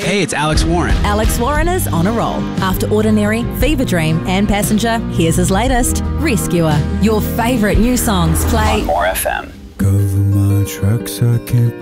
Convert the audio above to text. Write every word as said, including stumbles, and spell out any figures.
Hey, it's Alex Warren. Alex Warren is on a roll. After Ordinary, Fever Dream and Passenger, here's his latest, Rescuer. Your favourite new songs play On More F M. Cover my tracks, I can't